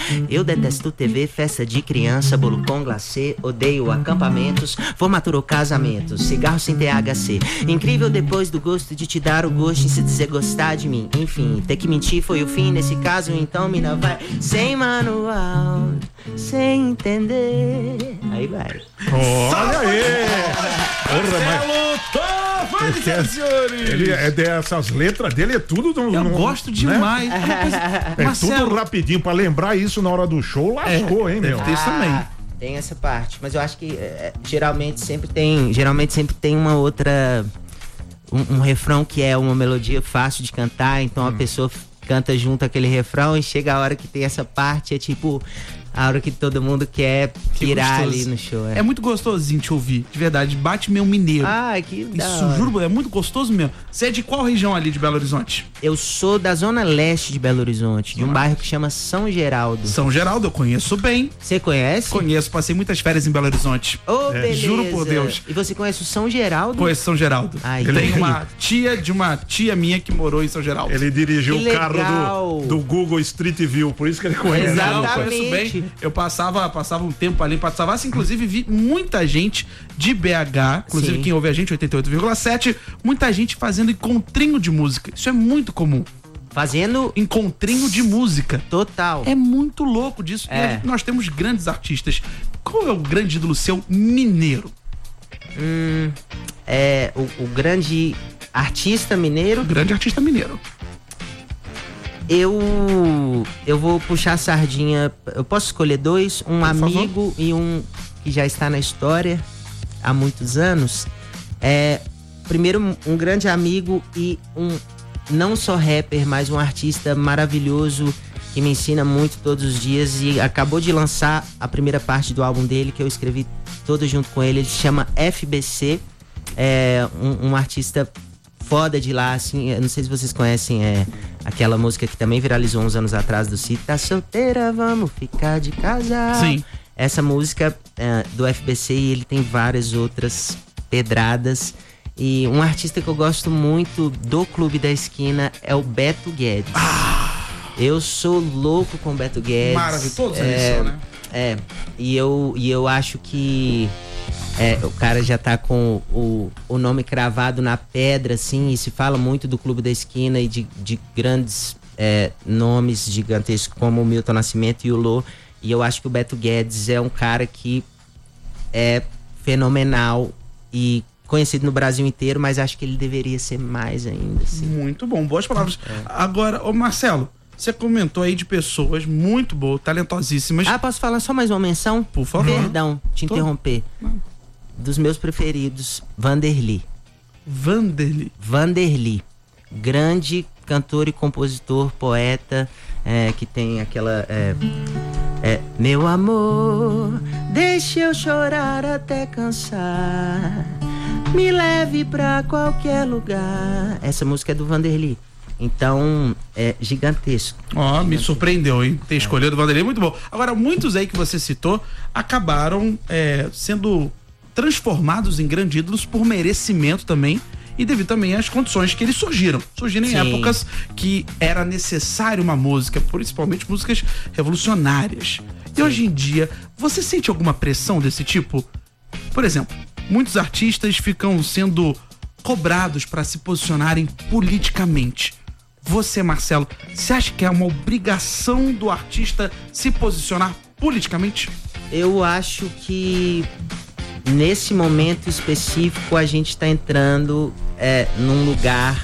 Eu detesto TV, festa de criança, bolo com glacê, odeio acampamentos, formatura ou casamentos, cigarro sem THC. Incrível depois do gosto de te dar o gosto em se dizer gostar de mim. Enfim, ter que mentir foi o fim nesse caso, então mina vai sem manual, sem entender. Aí vai. Olha aí! Marcelo Toffoli, senhores! Ele é dessas letras dele, é tudo... Eu gosto demais. Né? É tudo rapidinho, pra lembrar isso na hora do show, lascou, hein, meu? Deve ter isso também. Tem essa parte, mas eu acho que geralmente sempre tem uma outra... Um refrão que é uma melodia fácil de cantar, então a pessoa canta junto aquele refrão e chega a hora que tem essa parte, é tipo... A hora que todo mundo quer pirar ali no show. É muito gostosinho te ouvir, de verdade. Bate meu mineiro. Que da Isso, hora. juro, é muito gostoso mesmo. Você é de qual região ali de Belo Horizonte? Eu sou da zona leste de Belo Horizonte, de um bairro que chama São Geraldo. São Geraldo, eu conheço bem. Você conhece? Conheço, passei muitas férias em Belo Horizonte. Beleza. Juro por Deus. E você conhece o São Geraldo? Conheço São Geraldo. Tem uma tia de uma tia minha que morou em São Geraldo. Ele dirigiu o carro do Google Street View, por isso que ele conhece. Exatamente. Não, conheço bem. Eu passava um tempo ali, inclusive vi muita gente de BH, inclusive quem ouve a gente, 88,7, muita gente fazendo encontrinho de música. Isso é muito comum. Fazendo encontrinho de música. Total. É muito louco disso. E nós temos grandes artistas. Qual é o grande ídolo seu mineiro? O grande artista mineiro? Grande artista mineiro. Eu vou puxar a sardinha. Eu posso escolher dois? Um amigo e um que já está na história há muitos anos. Primeiro, um grande amigo e um não só rapper, mas um artista maravilhoso que me ensina muito todos os dias e acabou de lançar a primeira parte do álbum dele, que eu escrevi todo junto com ele. Ele se chama FBC. É um artista foda de lá, assim. Eu não sei se vocês conhecem aquela música que também viralizou uns anos atrás do Cid. Tá solteira, vamos ficar de casal. Sim. Essa música do FBC, e ele tem várias outras pedradas. E um artista que eu gosto muito do Clube da Esquina é o Beto Guedes. Eu sou louco com o Beto Guedes. Maravilhoso, todos eles são, né? E eu acho que o cara já tá com o nome cravado na pedra, assim, e se fala muito do Clube da Esquina e de grandes nomes gigantescos como o Milton Nascimento e o Lô. E eu acho que o Beto Guedes é um cara que é fenomenal e conhecido no Brasil inteiro, mas acho que ele deveria ser mais ainda, assim. Muito bom, boas palavras. Agora, ô Marcelo, você comentou aí de pessoas muito boas, talentosíssimas. Posso falar só mais uma menção? Por favor. Perdão, te interromper. Dos meus preferidos, Vanderly. Vanderly. Grande cantor e compositor, poeta, que tem aquela... meu amor, deixe eu chorar até cansar, me leve pra qualquer lugar. Essa música é do Vanderly. Então, é gigantesco. Me surpreendeu, hein? Ter escolhido o Vanderly, muito bom. Agora, muitos aí que você citou acabaram sendo transformados em grandes ídolos por merecimento também e devido também às condições que eles surgiram. Surgiram em épocas que era necessário uma música, principalmente músicas revolucionárias. E hoje em dia, você sente alguma pressão desse tipo? Por exemplo, muitos artistas ficam sendo cobrados para se posicionarem politicamente. Você, Marcelo, você acha que é uma obrigação do artista se posicionar politicamente? Eu acho que nesse momento específico a gente está entrando num lugar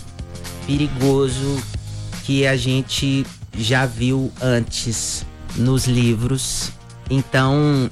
perigoso que a gente já viu antes nos livros. Então,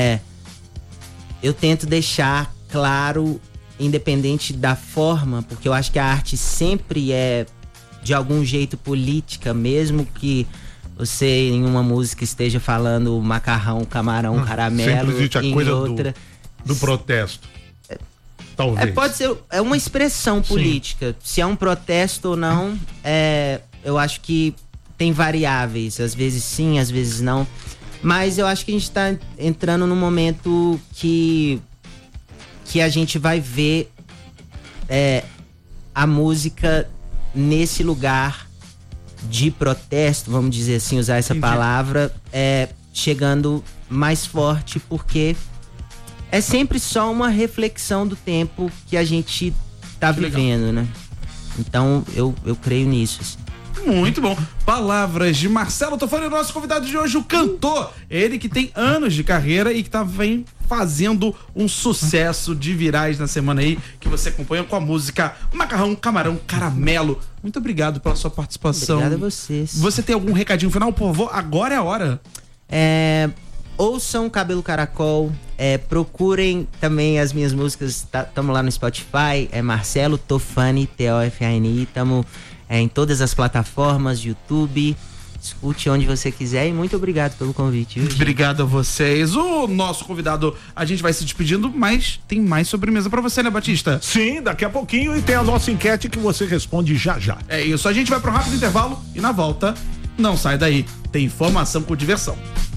eu tento deixar claro, independente da forma, porque eu acho que a arte sempre é de algum jeito política, mesmo que você em uma música esteja falando macarrão, camarão, caramelo, sempre existe a em coisa outra do protesto. Talvez. Pode ser, uma expressão política. Se é um protesto ou não, eu acho que tem variáveis, às vezes sim, às vezes não. Mas eu acho que a gente tá entrando num momento que a gente vai ver a música nesse lugar de protesto, vamos dizer assim, usar essa palavra, chegando mais forte, porque é sempre só uma reflexão do tempo que a gente tá vivendo, né? Então, eu creio nisso, assim. Muito bom. Palavras de Marcelo Tofani, o nosso convidado de hoje, o cantor. Ele que tem anos de carreira e que vem fazendo um sucesso de virais na semana aí, que você acompanha com a música Macarrão, Camarão, Caramelo. Muito obrigado pela sua participação. Obrigado a vocês. Você tem algum recadinho final? Por favor, agora é a hora. Ouçam Cabelo Caracol, procurem também as minhas músicas, tamo lá no Spotify, Marcelo Tofani, Tofani, tamo em todas as plataformas, YouTube, escute onde você quiser e muito obrigado pelo convite. Obrigado a vocês. O nosso convidado, a gente vai se despedindo, mas tem mais sobremesa pra você, né, Batista? Sim, daqui a pouquinho, e tem a nossa enquete que você responde já já. É isso, a gente vai pro rápido intervalo e na volta, não sai daí, tem informação com diversão.